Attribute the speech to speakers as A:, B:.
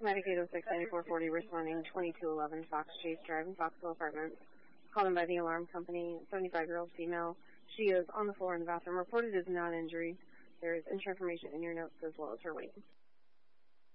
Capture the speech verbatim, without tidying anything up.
A: Medic eight oh six ninety-four forty responding twenty-two eleven Fox Chase Drive in Foxville Apartments. Called in by the alarm company, seventy-five-year-old female. She is on the floor in the bathroom. Reported as non-injury. There is insurance information in your notes as well as her weight.